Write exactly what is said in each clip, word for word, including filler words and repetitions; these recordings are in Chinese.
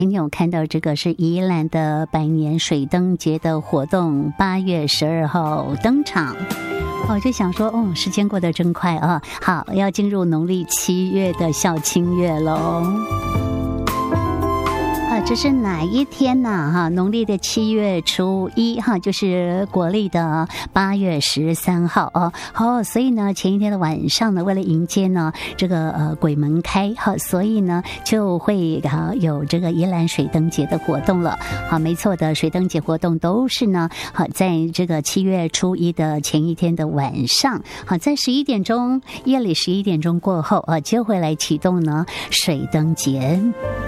今天我看到这个是宜兰的百年水灯节的活动，八月十二号登场。我就想说，哦，时间过得真快啊！好，要进入农历七月的孝亲月喽。啊，这是哪一天呢？哈，农历的七月初一哈，就是国历的八月十三号哦。好，所以呢，前一天的晚上呢，为了迎接呢这个呃鬼门开哈，所以呢就会啊有这个宜兰水灯节的活动了。好，没错的，水灯节活动都是呢，好在这个七月初一的前一天的晚上，好在十一点钟夜里十一点钟过后啊，就会来启动呢水灯节。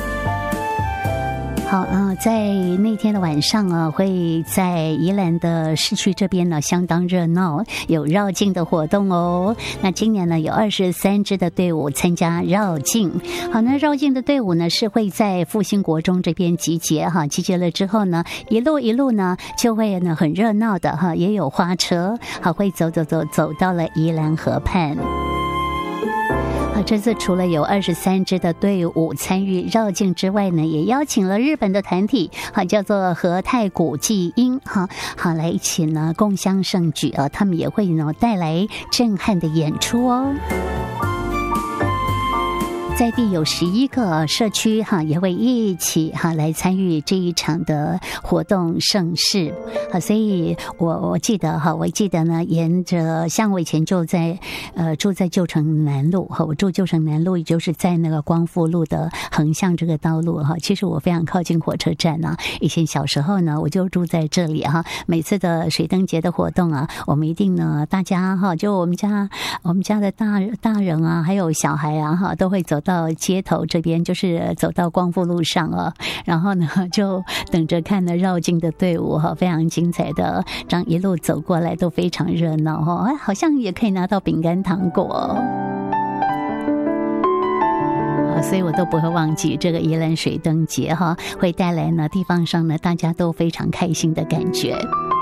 好啊、呃，在那天的晚上啊，会在宜兰的市区这边呢，相当热闹，有绕境的活动哦。那今年呢，有二十三支的队伍参加绕境。好，那绕境的队伍呢，是会在复兴国中这边集结哈，集结了之后呢，一路一路呢，就会呢很热闹的哈，也有花车，好会走走走走到了宜兰河畔。啊，这次除了有二十三支的队伍参与绕境之外呢，也邀请了日本的团体，哈，叫做和太鼓祭音，哈，好来一起呢共襄盛举啊，他们也会呢带来震撼的演出哦。在地有十一个社区哈，也会一起哈来参与这一场的活动盛事。好，所以我我记得哈，我记得呢，沿着像我以前就在呃住在旧城南路哈，我住旧城南路，也就是在那个光复路的横向这个道路哈。其实我非常靠近火车站啊。以前小时候呢，我就住在这里哈。每次的水灯节的活动啊，我们一定呢，大家哈，就我们家我们家的大大人啊，还有小孩啊哈，都会走到街头这边，就是走到光复路上啊，然后呢就等着看呢绕境的队伍哈，非常精彩的，这样一路走过来都非常热闹哈，好像也可以拿到饼干糖果。所以我都不会忘记这个宜兰水灯节哈，会带来呢地方上呢大家都非常开心的感觉。